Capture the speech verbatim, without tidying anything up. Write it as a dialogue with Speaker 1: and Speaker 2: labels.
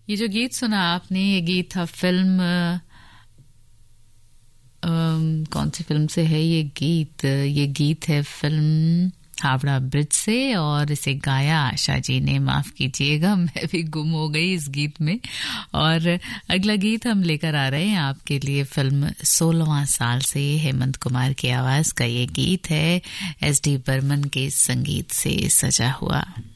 Speaker 1: ये जो गीत सुना आपने, ये गीत था फिल्म आ, कौन सी फिल्म से है ये गीत? ये गीत है फिल्म हावड़ा ब्रिज से और इसे गाया आशा जी ने। माफ कीजिएगा, मैं भी गुम हो गई इस गीत में। और अगला गीत हम लेकर आ रहे हैं आपके लिए फिल्म सोलहवां साल से। हेमंत कुमार की आवाज का ये गीत है, एस डी बर्मन के संगीत से सजा हुआ।